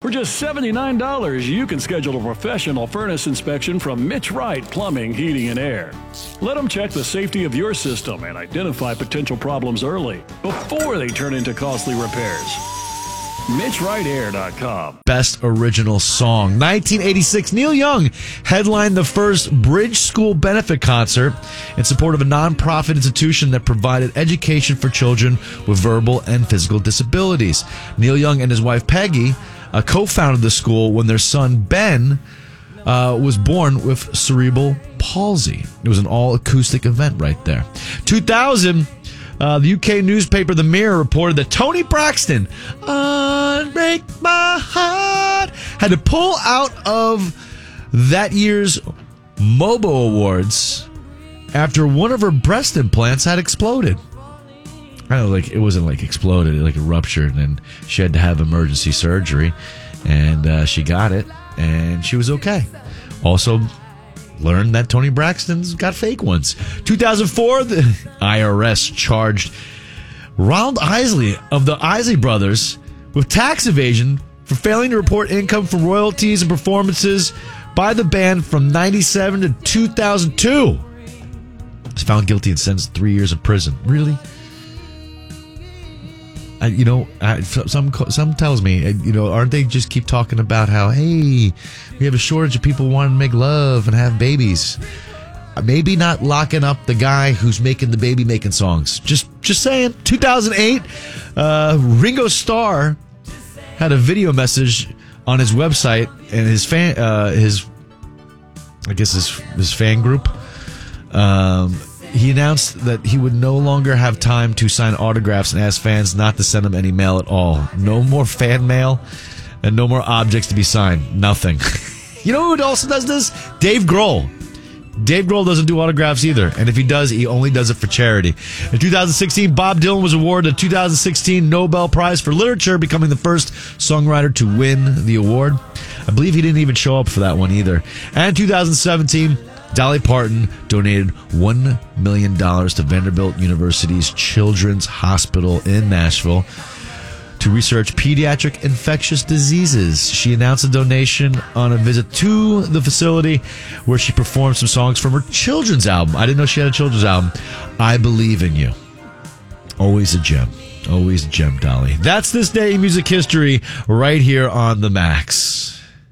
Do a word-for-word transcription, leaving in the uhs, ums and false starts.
For just seventy-nine dollars, you can schedule a professional furnace inspection from Mitch Wright Plumbing, Heating, and Air. Let them check the safety of your system and identify potential problems early before they turn into costly repairs. Mitch Wright Air dot com. Best Original Song. nineteen eighty-six, Neil Young headlined the first Bridge School benefit concert in support of a nonprofit institution that provided education for children with verbal and physical disabilities. Neil Young and his wife Peggy uh, co-founded the school when their son Ben uh, was born with cerebral palsy. It was an all-acoustic event right there. two thousand, Uh, the U K newspaper The Mirror reported that Toni Braxton, Unbreak My Heart, had to pull out of that year's MOBO Awards after one of her breast implants had exploded. I don't know, like, it wasn't like exploded, like it ruptured, and she had to have emergency surgery, and uh, she got it, and she was okay. Also, learned that Toni Braxton's got fake ones. two thousand four, the I R S charged Ronald Isley of the Isley Brothers with tax evasion for failing to report income from royalties and performances by the band from ninety-seven to two thousand two. Was found guilty and sentenced to three years in prison. Really? I, you know, I, some some tells me, you know, aren't they just keep talking about how, hey, we have a shortage of people wanting to make love and have babies? Maybe not locking up the guy who's making the baby making songs. Just just saying. two thousand eight, uh, Ringo Starr had a video message on his website and his fan, uh, his, I guess his his fan group. Um. He announced that he would no longer have time to sign autographs and asked fans not to send him any mail at all. No more fan mail and no more objects to be signed. Nothing. You know who also does this? Dave Grohl. Dave Grohl doesn't do autographs either. And if he does, he only does it for charity. In two thousand sixteen, Bob Dylan was awarded a two thousand sixteen Nobel Prize for Literature, becoming the first songwriter to win the award. I believe he didn't even show up for that one either. And in two thousand seventeen, Dolly Parton donated one million dollars to Vanderbilt University's Children's Hospital in Nashville to research pediatric infectious diseases. She announced a donation on a visit to the facility where she performed some songs from her children's album. I didn't know she had a children's album. I Believe in You. Always a gem. Always a gem, Dolly. That's this day in music history right here on The Max.